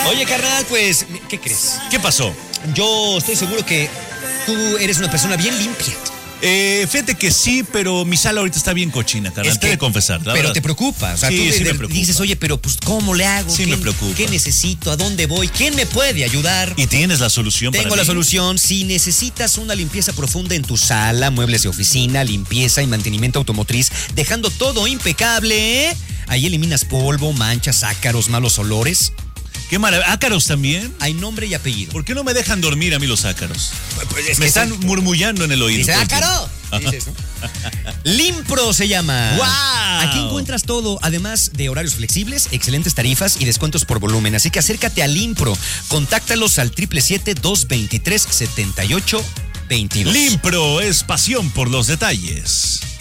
Oye, carnal, pues, ¿qué crees? ¿Qué pasó? Yo estoy seguro que tú eres una persona bien limpia. Fíjate que sí, pero mi sala ahorita está bien cochina, carnal. Te he de confesar, la pero verdad. te preocupa. O sea, Sí, tú sí me preocupa. dices, oye, pero pues, ¿cómo le hago? Sí me preocupa. ¿Qué necesito? ¿A dónde voy? ¿Quién me puede ayudar? ¿Y tienes la solución para Tengo la mí? solución. Si necesitas una limpieza profunda en tu sala, muebles de oficina, limpieza y mantenimiento automotriz, dejando todo impecable, ahí eliminas polvo, manchas, ácaros, malos olores. ¿Qué maravilla? ¿Ácaros también? Hay nombre y apellido. ¿Por qué no me dejan dormir a mí los ácaros? Pues Me están murmullando en el oído. Dice, todo el ¡ácaro! tiempo. Dices, ¿no? Limpro se llama. ¡Guau! Aquí encuentras todo, además de horarios flexibles, excelentes tarifas y descuentos por volumen. Así que acércate a Limpro. Contáctalos al 777-223-7822. Limpro es pasión por los detalles.